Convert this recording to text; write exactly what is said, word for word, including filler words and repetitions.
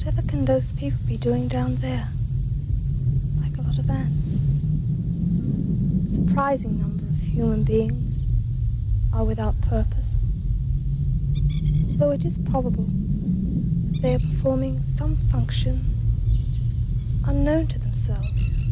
Whatever can those people be doing down there? Like a lot of ants. A surprising number of human beings are without purpose. Though it is probable they are performing some function unknown to themselves.